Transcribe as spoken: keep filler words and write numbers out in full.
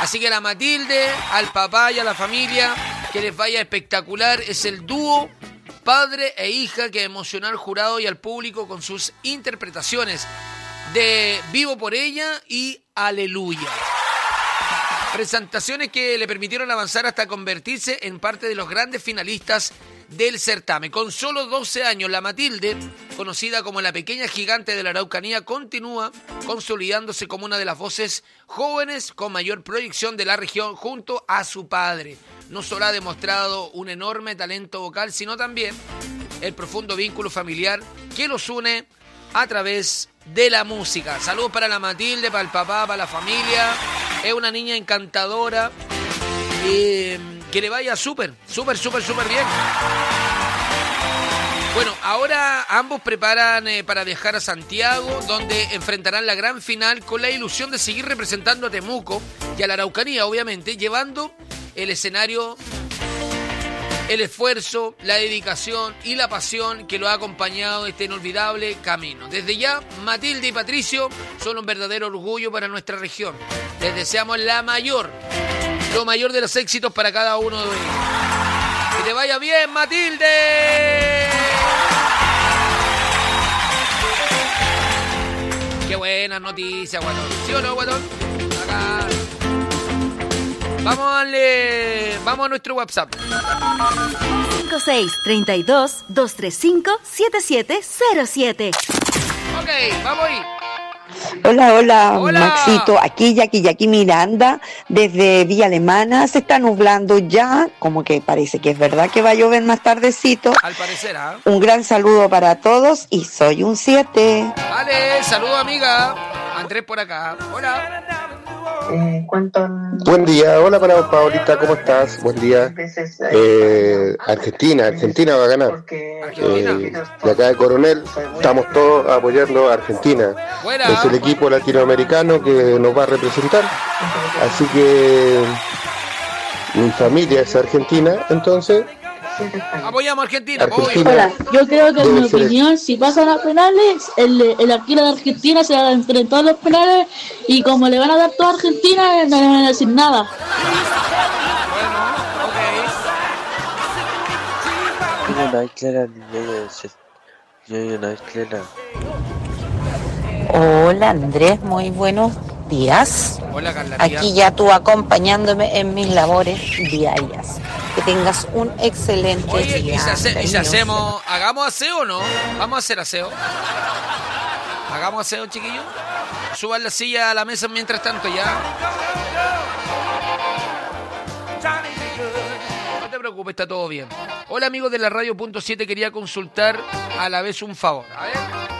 Así que a la Matilde, al papá y a la familia, que les vaya espectacular. Es el dúo padre e hija que emocionó al jurado y al público con sus interpretaciones de Vivo por ella y Aleluya. Presentaciones que le permitieron avanzar hasta convertirse en parte de los grandes finalistas del certamen. Con solo doce años, la Matilde, conocida como la pequeña gigante de la Araucanía, continúa consolidándose como una de las voces jóvenes con mayor proyección de la región junto a su padre. No solo ha demostrado un enorme talento vocal, sino también el profundo vínculo familiar que los une a través de la música. Saludos para la Matilde, para el papá, para la familia. Es una niña encantadora. Eh, que le vaya súper, súper, súper, súper bien. Bueno, ahora ambos preparan eh, para viajar a Santiago, donde enfrentarán la gran final con la ilusión de seguir representando a Temuco y a la Araucanía, obviamente, llevando el escenario, el esfuerzo, la dedicación y la pasión que lo ha acompañado este inolvidable camino. Desde ya, Matilde y Patricio son un verdadero orgullo para nuestra región. Les deseamos la mayor, lo mayor de los éxitos para cada uno de ellos. ¡Que te vaya bien, Matilde! ¡Qué buenas noticias, guatón! ¿Sí o no, guatón? Acá. Vamos a darle... Vamos a nuestro WhatsApp. cinco seis, tres dos, dos tres cinco, siete siete cero siete. Ok, vamos ahí. Hola, hola, Hola. Maxito, aquí Jackie, Jackie Miranda, desde Villa Alemana. Se está nublando ya, como que parece que es verdad que va a llover más tardecito. Al parecer, ¿ah? Un gran saludo para todos y soy un siete. Vale, saludo amiga. Andrés por acá. Hola. Eh, ¿cuánto? Buen día, hola para Paulita, ¿cómo estás? Buen día. Eh, Argentina, Argentina va a ganar. Eh, de acá de Coronel, estamos todos apoyando a Argentina. Buena. Es el equipo latinoamericano que nos va a representar. Así que mi familia es argentina, entonces Apoyamos a Argentina. Argentina. Hola, yo creo que en Debe mi ser opinión, si pasan a penales, el, el arquero de Argentina se va a enfrentar a los penales y como le van a dar toda Argentina, no le van a decir nada. Yo no hay clara ni yo de ser. Yo no hay clara. Hola Andrés, muy buenos días. Hola Carla. Aquí ya tú acompañándome en mis labores diarias. Que tengas un excelente Oye, día. ¿y si, hace- y si cariñoso. hacemos, hagamos aseo o no? Vamos a hacer aseo. Hagamos aseo, chiquillos. Suban la silla a la mesa mientras tanto ya. No te preocupes, está todo bien. Hola amigos de la radio punto siete, quería consultar a la vez un favor. A ver.